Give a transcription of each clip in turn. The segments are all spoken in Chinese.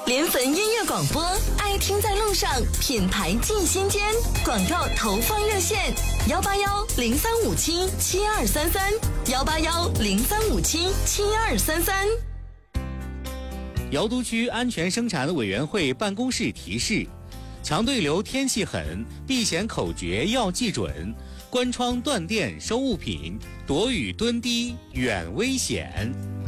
联汾音乐广播，爱听在路上，品牌进心间。广告投放热线：181-0357-7233，181-0357-7233。 瑶都区安全生产委员会办公室提示：强对流天气狠，避险口诀要记准，关窗断电收物品，躲雨蹲低远危险。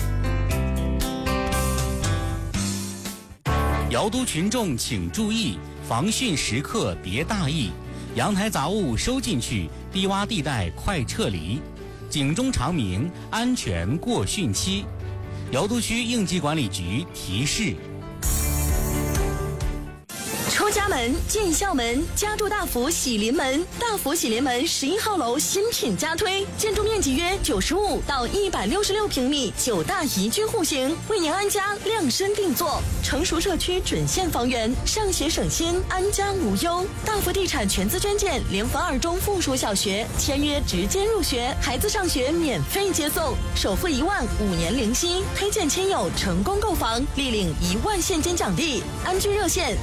瑶都群众请注意，防汛时刻别大意，阳台杂物收进去，低洼地带快撤离，警钟长鸣，安全过汛期。瑶都区应急管理局提示。 出家门进校门，家住大福喜临门。大福喜临门11号楼新品加推，建筑面积约95到166平米，9大宜居户型，为您安家量身定做。成熟社区准现房源，上学省心，安家无忧。大福地产全资捐建联汾2中附属小学，签约直接入学，孩子上学免费接送，首付1万，5年零息。推荐亲友成功购房，立领1万现金奖励。安居热线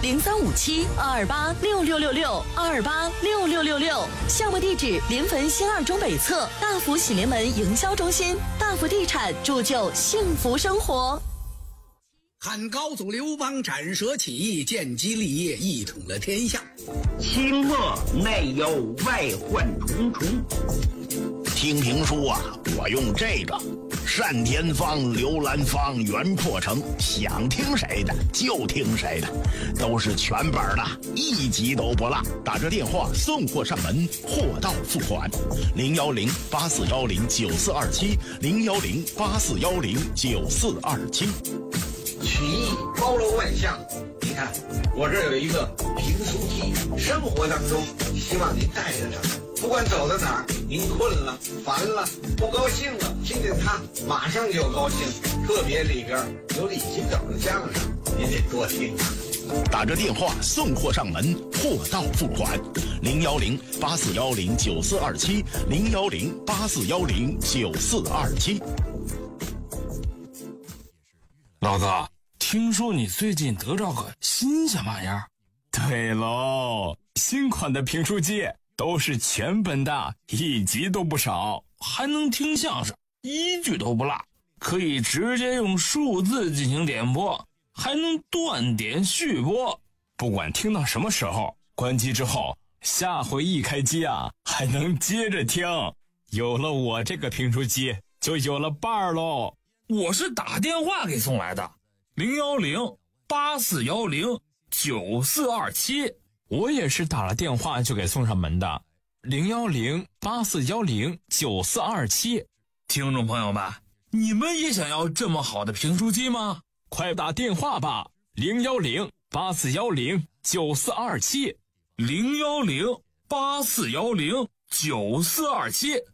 0357-228-6666，228-6666。项目地址：临汾新2中北侧大福喜临门营销中心。大福地产铸就幸福生活。 汉高祖刘邦斩蛇起义，建基立业，一统了天下。 清末内忧外患重重。 听评书啊，我用这个单田芳、刘兰芳、袁阔成，想听谁的就听谁的，都是全本的，一集都不落。打着电话送货上门，货到付款。010-8410-9427，010-8410-9427。 曲艺包罗万象，你看我这有一个评书记，生活当中希望您带着它，不管走到哪儿，您困了、烦了、不高兴了，听见它马上就高兴。特别里边有李金斗的相声，您得多听。 打着电话送货上门，货到付款。010-8410-9427，010-8410-9427。 老子听说你最近得着个新鲜玩意儿？ 对喽，新款的评书机都是全本的，一集都不少， 还能听相声，一句都不落，可以直接用数字进行点播，还能断点续播。 不管听到什么时候，关机之后，下回一开机啊，还能接着听。有了我这个评书机，就有了伴儿喽。 我是打电话给送来的，010-8410-9427。 我也是打了电话就给送上门的，010-8410-9427。 听众朋友们，你们也想要这么好的评书机吗？ 快打电话吧，010-8410-9427， 010-8410-9427，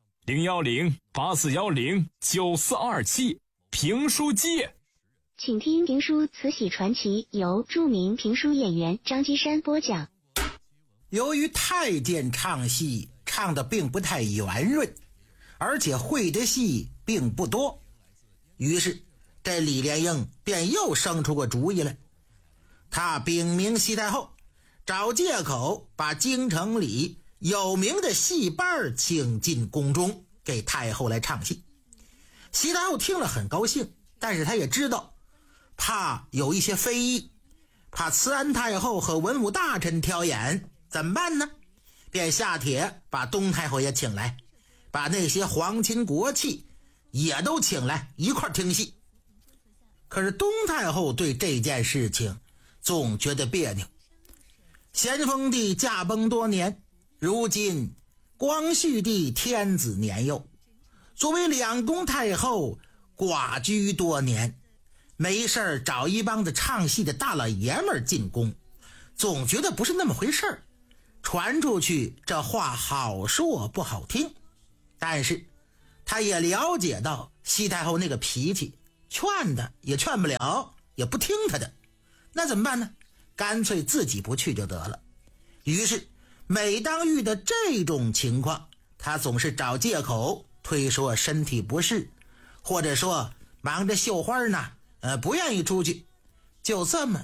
010-8410-9427。评书机， 请听评书《慈禧传奇》，由著名评书演员张基山播讲。 由于太监唱戏唱得并不太圆润，而且会的戏并不多，于是这李莲英便又生出个主意来。他禀明西太后，找借口把京城里有名的戏班请进宫中，给太后来唱戏。西太后听了很高兴，但是他也知道怕有一些非议，怕慈安太后和文武大臣挑眼，怎么办呢？便下帖把东太后也请来，把那些皇亲国戚也都请来一块听戏。可是东太后对这件事情总觉得别扭。咸丰帝驾崩多年，如今光绪帝天子年幼，作为两宫太后寡居多年，没事找一帮子唱戏的大老爷们进宫，总觉得不是那么回事，传出去这话好说不好听。但是他也了解到西太后那个脾气，劝的也劝不了，也不听他的，那怎么办呢？干脆自己不去就得了。于是每当遇到这种情况，他总是找借口推说身体不适，或者说忙着绣花呢，不愿意出去。就这么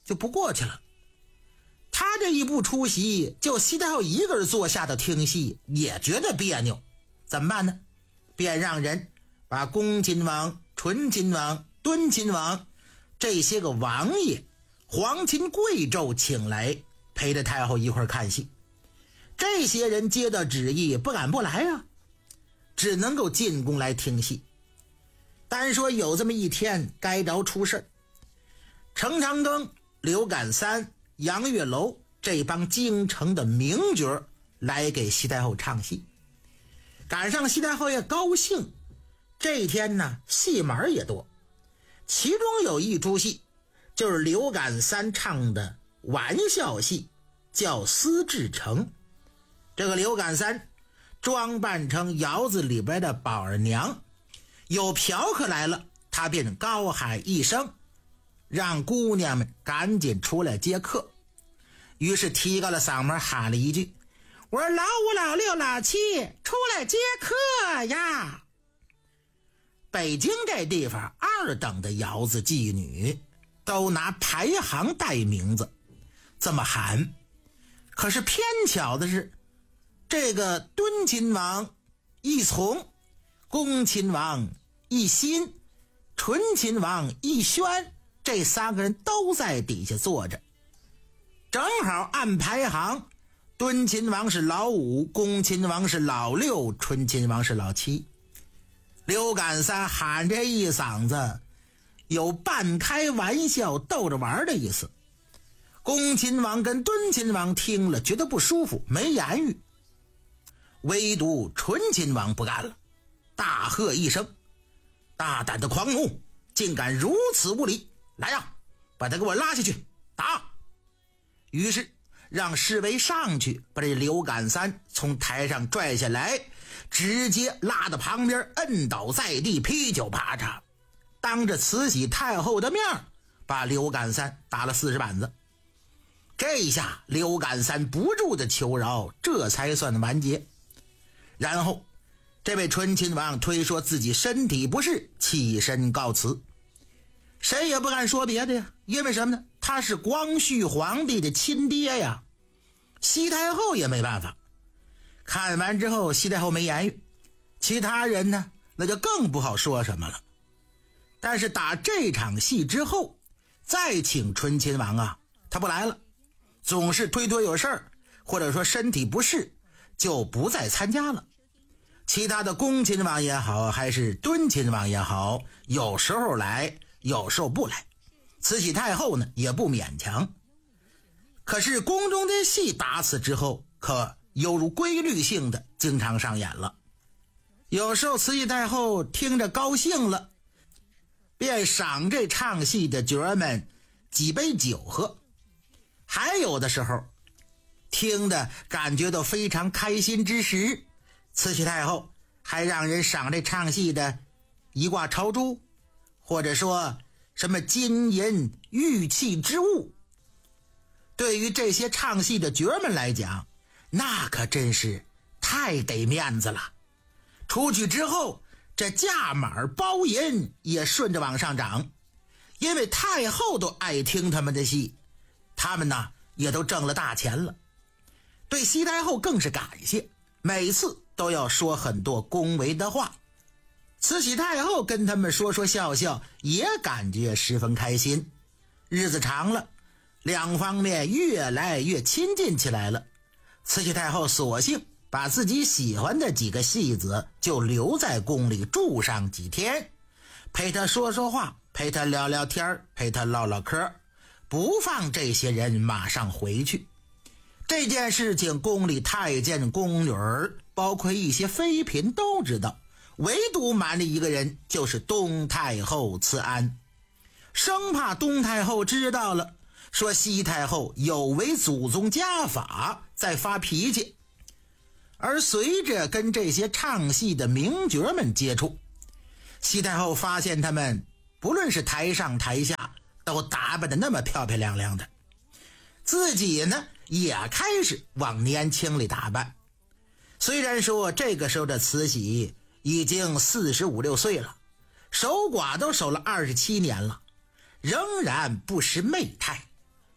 就不过去了。他这一不出席，就西太后一个人坐下的听戏，也觉得别扭，怎么办呢？便让人把恭亲王、醇亲王、敦亲王这些个王爷、皇亲贵胄请来，陪着太后一块看戏。这些人接到旨意不敢不来啊，只能够进宫来听戏。单说有这么一天该着出事，程长庚、刘感三、杨月楼这帮京城的名角来给西太后唱戏，赶上西太后也高兴。这一天呢，戏码也多，其中有一出戏就是刘感三唱的玩笑戏，叫《司志成》。这个刘感三装扮成窑子里边的宝儿娘，有嫖客来了，他便高喊一声，让姑娘们赶紧出来接客。于是提高了嗓门喊了一句：我说老五老六老七出来接客呀。北京这地方二等的窑子妓女都拿排行带名字这么喊，可是偏巧的是，这个敦亲王一从，恭亲王一心，醇亲王一宣，这三个人都在底下坐着，正好按排行，敦亲王是老五，恭亲王是老六，醇亲王是老七。刘感三喊这一嗓子，有半开玩笑逗着玩的意思。恭亲王跟敦亲王听了觉得不舒服，没言语。唯独醇亲王不干了，大喝一声：大胆的狂奴，竟敢如此无礼！来呀，把他给我拉下去打！于是让侍卫上去把这刘感三从台上拽下来，直接拉到旁边，摁倒在地，噼里啪嚓，当着慈禧太后的面把刘感三打了40板子。这一下刘感三不住的求饶，这才算完结。然后这位醇亲王推说自己身体不适，起身告辞。谁也不敢说别的呀，因为什么呢？他是光绪皇帝的亲爹呀。西太后也没办法。看完之后，西太后没言语，其他人呢，那就更不好说什么了。但是打这场戏之后，再请醇亲王啊，他不来了，总是推有事儿，或者说身体不适，就不再参加了。其他的恭亲王也好，还是敦亲王也好，有时候来，有时候不来。慈禧太后呢，也不勉强。可是宫中的戏打此之后，可犹如规律性的经常上演了。有时候慈禧太后听着高兴了，便赏这唱戏的角儿们几杯酒喝。还有的时候听的感觉到非常开心之时，慈禧太后还让人赏这唱戏的一挂朝珠，或者说什么金银玉器之物。对于这些唱戏的角儿们来讲，那可真是太给面子了。出去之后，这价码包银也顺着往上涨，因为太后都爱听他们的戏，他们呢也都挣了大钱了。对西太后更是感谢，每次都要说很多恭维的话。慈禧太后跟他们说说笑笑，也感觉十分开心。日子长了，两方面越来越亲近起来了。慈禧太后索性把自己喜欢的几个戏子就留在宫里住上几天，陪他说说话，陪他聊聊天，陪他唠唠嗑，不放这些人马上回去。这件事情宫里太监宫女包括一些妃嫔都知道，唯独瞒着一个人，就是东太后慈安，生怕东太后知道了，说西太后有违祖宗家法，在发脾气。而随着跟这些唱戏的名角们接触，西太后发现他们不论是台上台下都打扮得那么漂漂亮亮的，自己呢也开始往年轻里打扮。虽然说这个时候的慈禧已经45、6岁了，守寡都守了27年了，仍然不失媚态，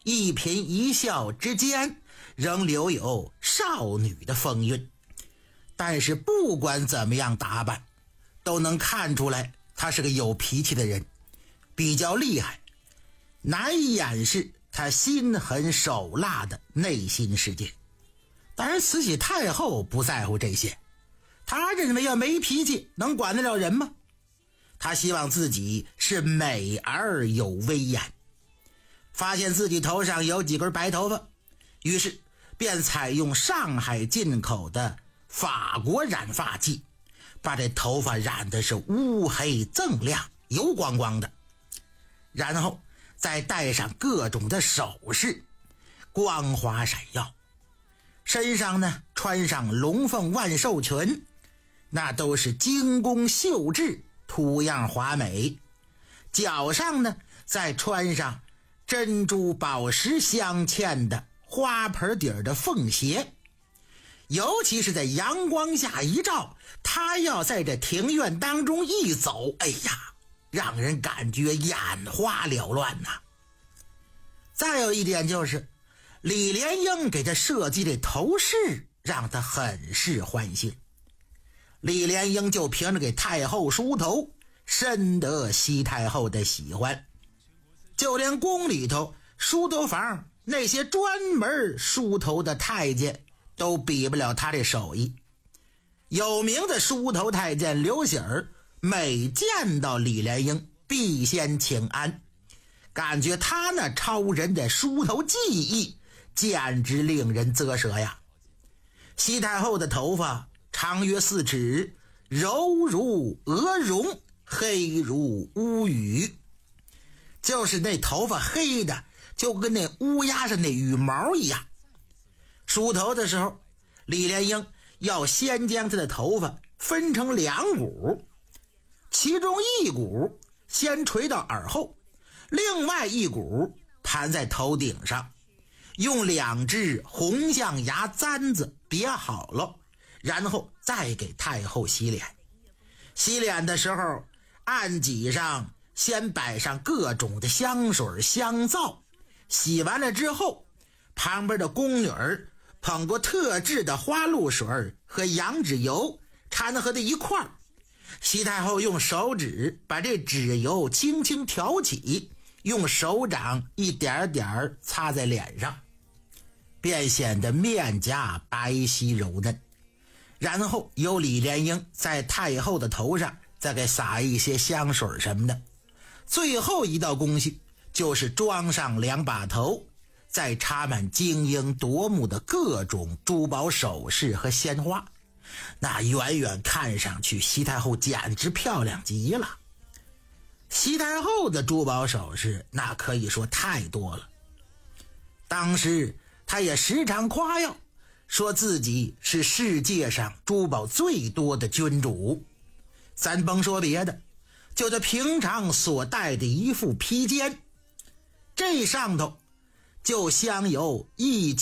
一颦一笑之间仍留有少女的风韵。但是不管怎么样打扮，都能看出来她是个有脾气的人，比较厉害，难以掩饰她心狠手辣的内心世界。当然慈禧太后不在乎这些，她认为要没脾气能管得了人吗？她希望自己是美而有威严。发现自己头上有几根白头发，于是便采用上海进口的法国染发剂，把这头发染的是乌黑锃亮，油光光的，然后再戴上各种的首饰，光华闪耀。身上呢穿上龙凤万寿裙，那都是精工绣制，图样华美。脚上呢再穿上珍珠宝石镶嵌的花盆底的凤鞋，尤其是在阳光下一照，他要在这庭院当中一走，哎呀，让人感觉眼花缭乱呐。再有一点就是李莲英给他设计的头饰让他很是欢心。李莲英就凭着给太后梳头，深得西太后的喜欢。就连宫里头梳头房那些专门梳头的太监都比不了他这手艺。有名的梳头太监刘喜儿每见到李莲英必先请安，感觉他那超人的梳头技艺简直令人啧舌呀。西太后的头发长约4尺，柔如鹅绒，黑如乌羽，就是那头发黑的就跟那乌鸦上的羽毛一样。梳头的时候，李莲英要先将他的头发分成2股，其中1股先垂到耳后，另外1股盘在头顶上，用2只红象牙簪子别好了，然后再给太后洗脸。洗脸的时候，案几上先摆上各种的香水香皂，洗完了之后，旁边的宫女儿捧过特制的花露水和羊脂油掺和在一块儿，西太后用手指把这脂油轻轻挑起，用手掌一点点擦在脸上，便显得面颊白皙柔嫩。然后由李莲英在太后的头上再给撒一些香水什么的。最后一道工序就是装上2把头，再插满晶莹夺目的各种珠宝首饰和鲜花，那远远看上去西太后简直漂亮极了。西太后的珠宝首饰那可以说太多了，当时她也时常夸耀，说自己是世界上珠宝最多的君主。咱甭说别的，就他平常所戴的一副披肩，这上头就镶有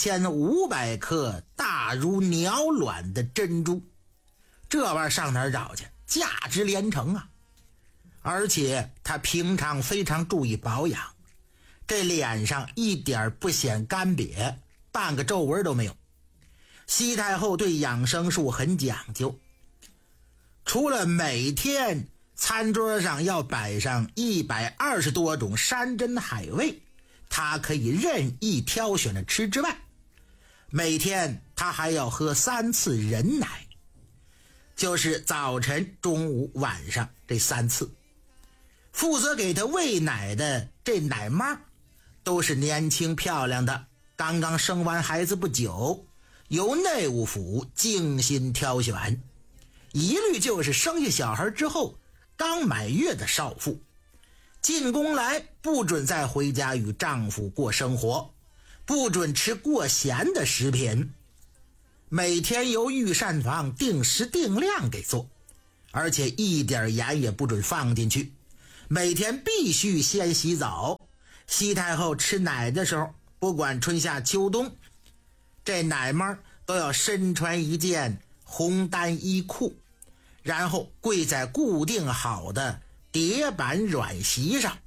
1500颗大如鸟卵的珍珠，这玩意儿上哪儿找去？价值连城啊！而且他平常非常注意保养，这脸上一点不显干瘪，半个皱纹都没有。西太后对养生术很讲究，除了每天餐桌上要摆上120多种山珍海味，他可以任意挑选着吃之外，每天他还要喝3次人奶，就是早晨、中午、晚上这3次。负责给他喂奶的这奶妈都是年轻漂亮的，刚刚生完孩子不久，由内务府精心挑选，一律就是生下小孩之后刚满月的少妇。进宫来不准再回家与丈夫过生活，不准吃过咸的食品，每天由御膳房定时定量给做，而且一点盐也不准放进去，每天必须先洗澡。西太后吃奶的时候，不管春夏秋冬，这奶妈都要身穿一件红单衣裤，然后跪在固定好的叠板软席上，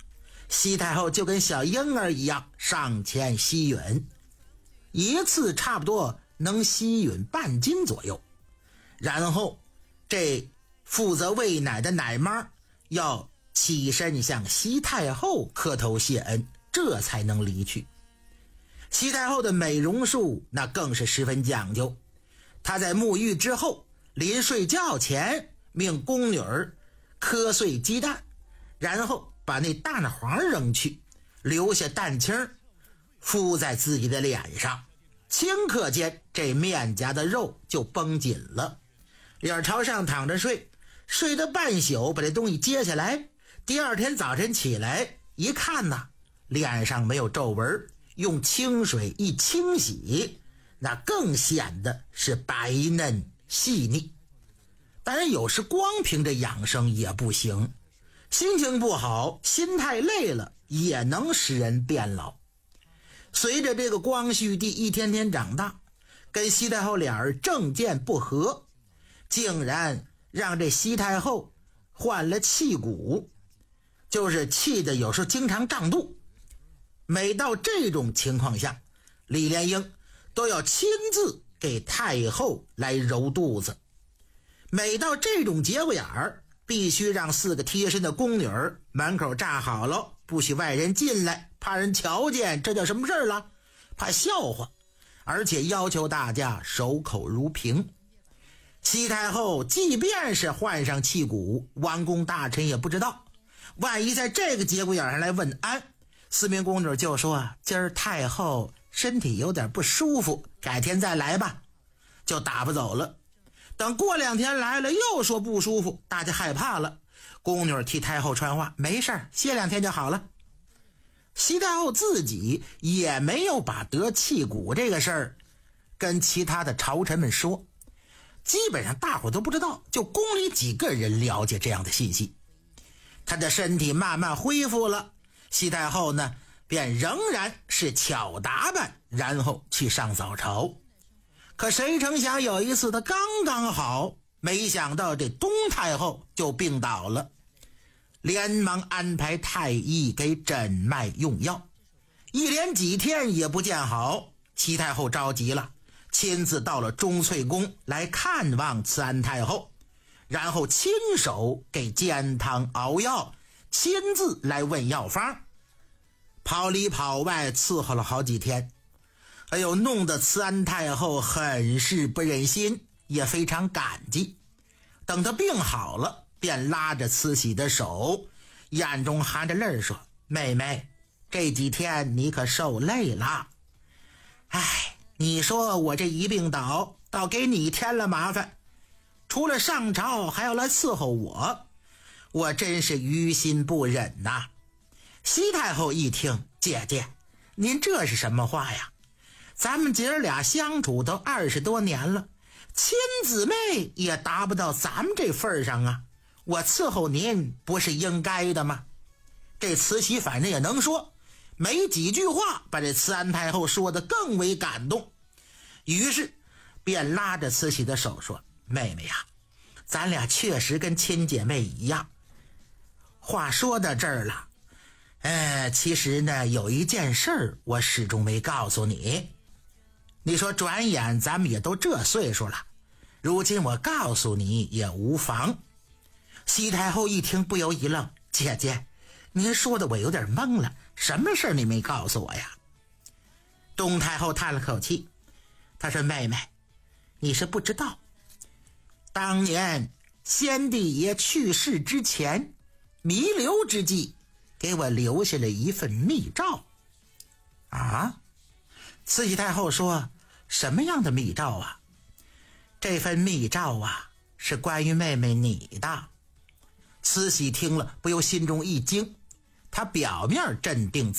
西太后就跟小婴儿一样上前吸吮，一次差不多能吸吮半斤左右。然后这负责喂奶的奶妈要起身向西太后磕头谢恩，这才能离去。西太后的美容术那更是十分讲究，她在沐浴之后，临睡觉前命宫女儿磕碎鸡蛋，然后把那蛋黄扔去，留下蛋清敷在自己的脸上，顷刻间这面颊的肉就绷紧了，脸朝上躺着睡，睡到半宿把这东西揭下来，第二天早晨起来一看呢，脸上没有皱纹，用清水一清洗，那更显得是白嫩细腻。当然有时光凭着养生也不行，心情不好，心态累了，也能使人变老。随着这个光绪帝一天天长大，跟西太后俩人政见不合，竟然让这西太后患了气骨，就是气的有时候经常胀肚。每到这种情况下，李莲英都要亲自给太后来揉肚子。每到这种节骨眼儿，必须让4个贴身的宫女儿门口站好了，不许外人进来，怕人瞧见这叫什么事儿了，怕笑话，而且要求大家守口如瓶。西太后即便是患上气骨，王公大臣也不知道，万一在这个节骨眼上来问安，4名宫女就说今儿太后身体有点不舒服，改天再来吧，就打发走了。等过2天来了又说不舒服，大家害怕了，宫女替太后传话，没事，歇2天就好了。西太后自己也没有把得气骨这个事儿跟其他的朝臣们说，基本上大伙都不知道，就宫里几个人了解这样的信息。她的身体慢慢恢复了，西太后呢便仍然是巧打扮，然后去上早朝。可谁成想有一次她刚刚好，没想到这东太后就病倒了，连忙安排太医给诊脉用药，一连几天也不见好。西太后着急了，亲自到了钟粹宫来看望慈安太后，然后亲手给煎汤熬药，亲自来问药方，跑里跑外伺候了好几天。哎呦，弄得慈安太后很是不忍心，也非常感激。等她病好了，便拉着慈禧的手，眼中含着泪说，妹妹，这几天你可受累了。哎，你说我这一病倒给你添了麻烦，除了上朝还要来伺候我真是于心不忍呐。西太后一听，姐姐，您这是什么话呀？咱们姐儿俩相处都20多年了，亲姊妹也达不到咱们这份上啊，我伺候您不是应该的吗？这慈禧反正也能说，没几句话把这慈安太后说得更为感动，于是便拉着慈禧的手说，妹妹呀，咱俩确实跟亲姐妹一样。话说到这儿了，其实呢有一件事儿我始终没告诉你。你说转眼咱们也都这岁数了，如今我告诉你也无妨。西太后一听不由一愣，姐姐，您说的我有点懵了，什么事你没告诉我呀？东太后叹了口气，她说，妹妹，你是不知道，当年先帝爷去世之前，弥留之际给我留下了一份密诏。啊？慈禧太后说，什么样的密诏啊？这份密诏啊，是关于妹妹你的。慈禧听了不由心中一惊，她表面镇定